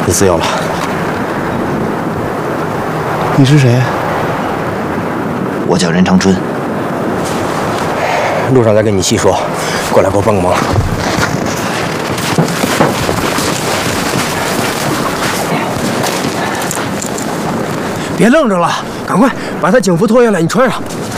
可自由了。 你是谁？ 我叫任长春。 路上再跟你细说，过来给我帮个忙。别愣着了，赶快把他警服脱下来，你穿上。